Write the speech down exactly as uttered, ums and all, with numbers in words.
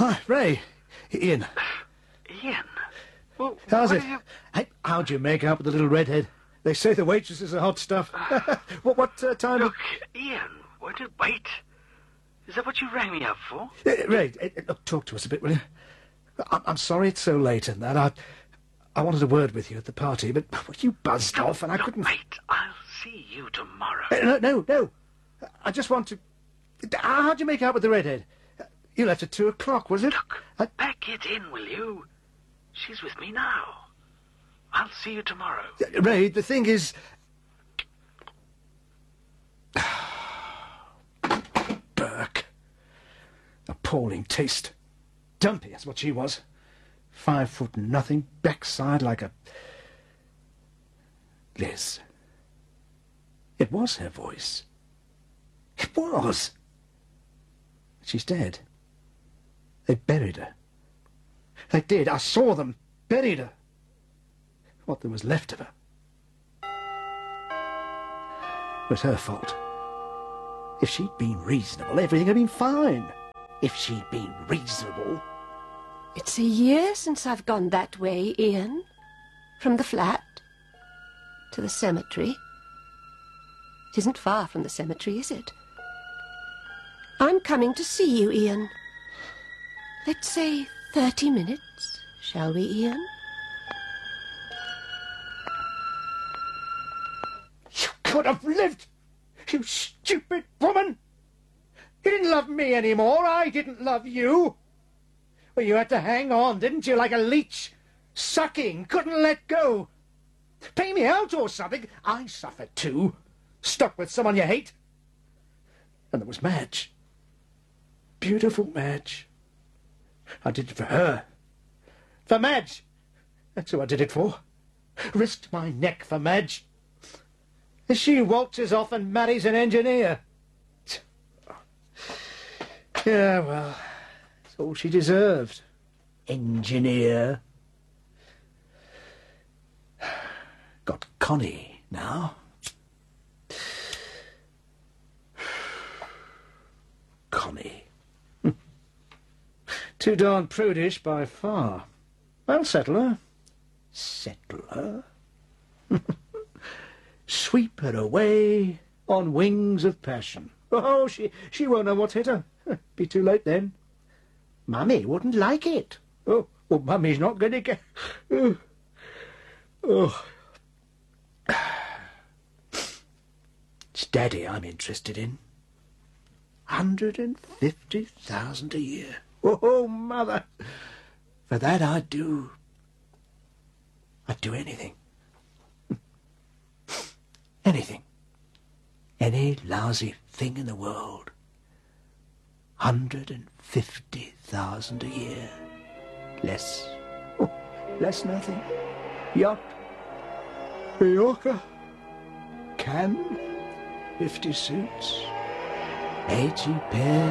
Hi, Ray. Ian. Ian? Well, How's it? You... Hey, how'd you make out with the little redhead? They say the waitresses are hot stuff. what what uh, time... Look, Ian, won't you wait? Is that what you rang me up for? Uh, Ray, uh, look, talk to us a bit, will you? I I'm sorry it's so late and that. I I wanted a word with you at the party, but well, you buzzed no, off and I no, couldn't... wait. I'll see you tomorrow. Uh, no, no, no. I just want to... How'd you make out with the redhead? You left at two o'clock, was it? Look, I... back it in, will you? She's with me now. I'll see you tomorrow. Uh, Ray, the thing is... Burke. Appalling taste. Dumpy, that's what she was. Five foot nothing, backside like a... Liz. It was her voice. It was. She's dead. They buried her. They did. I saw them. Buried her. What there was left of her. It was her fault. If she'd been reasonable, everything had been fine. If she'd been reasonable... It's a year since I've gone that way, Ian. From the flat to the cemetery. It isn't far from the cemetery, is it? I'm coming to see you, Ian. Let's say thirty minutes, shall we, Ian? You could have lived, you stupid woman! You didn't love me anymore, I didn't love you. Well, you had to hang on, didn't you, like a leech? Sucking, couldn't let go. Pay me out or something. I suffered too. Stuck with someone you hate. And there was Madge. Beautiful Madge. I did it for her. For Madge. That's who I did it for. Risked my neck for Madge. And she waltzes off and marries an engineer. Yeah, well, it's all she deserved. Engineer. Got Connie now. Connie. Too darn prudish by far. I'll settle her. Settle her? Sweep her away on wings of passion. Oh, she, she won't know what's hit her. Be too late then. Mummy wouldn't like it. Oh, well, Mummy's not going to get... Oh. Oh. It's Daddy I'm interested in. Hundred and fifty thousand a year. Oh, Mother. For that I'd do... I'd do anything. Anything. Any lousy thing in the world. Hundred and fifty thousand a year. Less. Oh, less nothing. Yacht. Mallorca. Cannes. Fifty suits. Eighty pairs.